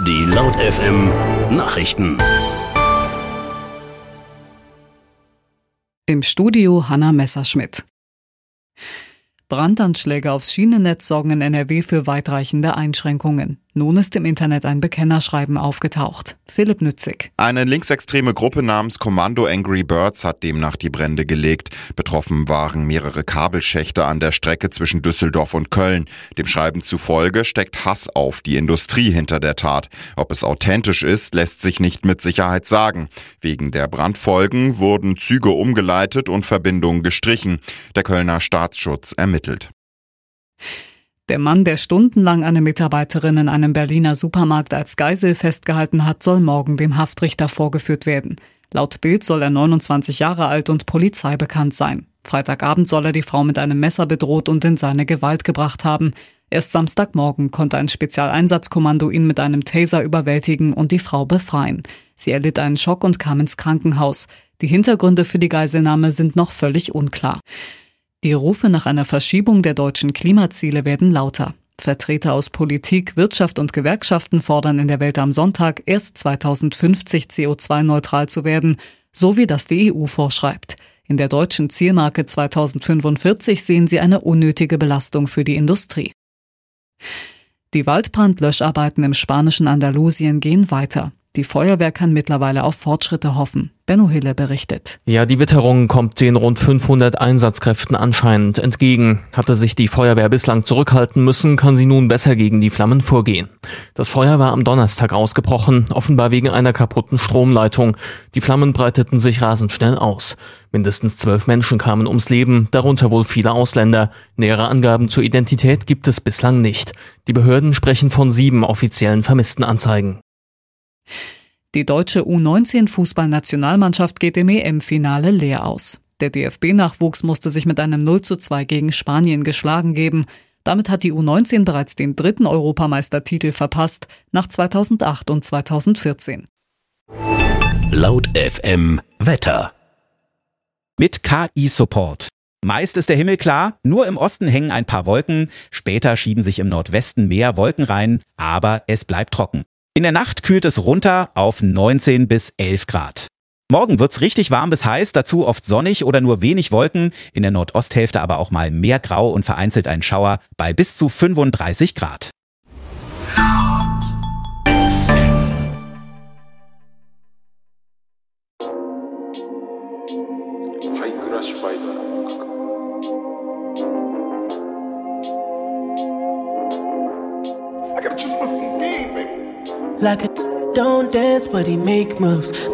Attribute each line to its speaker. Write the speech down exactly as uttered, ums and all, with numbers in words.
Speaker 1: Die Laut F M Nachrichten.
Speaker 2: Im Studio Hanna Messerschmidt. Brandanschläge aufs Schienennetz sorgen in N R W für weitreichende Einschränkungen. Nun ist im Internet ein Bekennerschreiben aufgetaucht. Philipp Nützig.
Speaker 3: Eine linksextreme Gruppe namens Kommando Angry Birds hat demnach die Brände gelegt. Betroffen waren mehrere Kabelschächte an der Strecke zwischen Düsseldorf und Köln. Dem Schreiben zufolge steckt Hass auf die Industrie hinter der Tat. Ob es authentisch ist, lässt sich nicht mit Sicherheit sagen. Wegen der Brandfolgen wurden Züge umgeleitet und Verbindungen gestrichen. Der Kölner Staatsschutz ermittelt.
Speaker 2: Der Mann, der stundenlang eine Mitarbeiterin in einem Berliner Supermarkt als Geisel festgehalten hat, soll morgen dem Haftrichter vorgeführt werden. Laut Bild soll er neunundzwanzig Jahre alt und Polizei bekannt sein. Freitagabend soll er die Frau mit einem Messer bedroht und in seine Gewalt gebracht haben. Erst Samstagmorgen konnte ein Spezialeinsatzkommando ihn mit einem Taser überwältigen und die Frau befreien. Sie erlitt einen Schock und kam ins Krankenhaus. Die Hintergründe für die Geiselnahme sind noch völlig unklar. Die Rufe nach einer Verschiebung der deutschen Klimaziele werden lauter. Vertreter aus Politik, Wirtschaft und Gewerkschaften fordern in der Welt am Sonntag, erst zweitausendfünfzig C O zwei neutral zu werden, so wie das die E U vorschreibt. In der deutschen Zielmarke zweitausendfünfundvierzig sehen sie eine unnötige Belastung für die Industrie. Die Waldbrandlöscharbeiten im spanischen Andalusien gehen weiter. Die Feuerwehr kann mittlerweile auf Fortschritte hoffen. Benno Hille berichtet.
Speaker 4: Ja, die Witterung kommt den rund fünfhundert Einsatzkräften anscheinend entgegen. Hatte sich die Feuerwehr bislang zurückhalten müssen, kann sie nun besser gegen die Flammen vorgehen. Das Feuer war am Donnerstag ausgebrochen, offenbar wegen einer kaputten Stromleitung. Die Flammen breiteten sich rasend schnell aus. Mindestens zwölf Menschen kamen ums Leben, darunter wohl viele Ausländer. Nähere Angaben zur Identität gibt es bislang nicht. Die Behörden sprechen von sieben offiziellen Vermisstenanzeigen.
Speaker 2: Die deutsche U neunzehn Fußballnationalmannschaft geht im E M-Finale leer aus. Der D F B-Nachwuchs musste sich mit einem null zu zwei gegen Spanien geschlagen geben. Damit hat die U neunzehn bereits den dritten Europameistertitel verpasst, nach zweitausendacht und zweitausendvierzehn.
Speaker 1: Laut F M Wetter.
Speaker 5: Mit K I-Support. Meist ist der Himmel klar, nur im Osten hängen ein paar Wolken. Später schieben sich im Nordwesten mehr Wolken rein, aber es bleibt trocken. In der Nacht kühlt es runter auf neunzehn bis elf Grad. Morgen wird's richtig warm bis heiß, dazu oft sonnig oder nur wenig Wolken, in der Nordosthälfte aber auch mal mehr Grau und vereinzelt ein Schauer bei bis zu fünfunddreißig Grad.
Speaker 6: Like a don't dance, but he make moves.